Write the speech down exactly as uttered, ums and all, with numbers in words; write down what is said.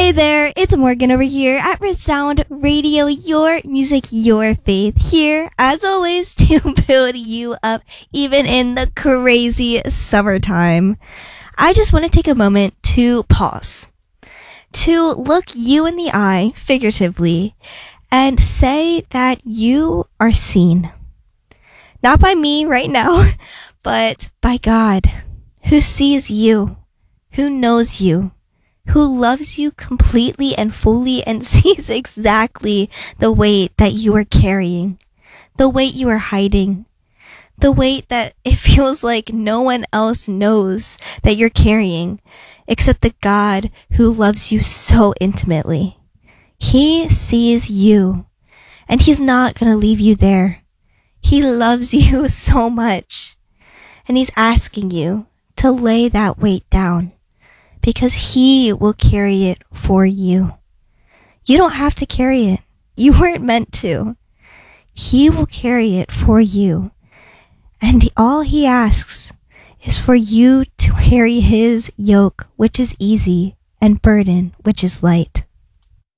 Hey there, it's Morgan over here at Resound Radio, your music, your faith. Here, as always, to build you up even in the crazy summertime. I just want to take a moment to pause, to look you in the eye, figuratively, and say that you are seen. Not by me right now, but by God, who sees you, who knows you, who loves you completely and fully and sees exactly the weight that you are carrying, the weight you are hiding, the weight that it feels like no one else knows that you're carrying except the God who loves you so intimately. He sees you, and he's not going to leave you there. He loves you so much, and he's asking you to lay that weight down, because he will carry it for you. You don't have to carry it. You weren't meant to. He will carry it for you. And all he asks is for you to carry his yoke, which is easy, and burden, which is light.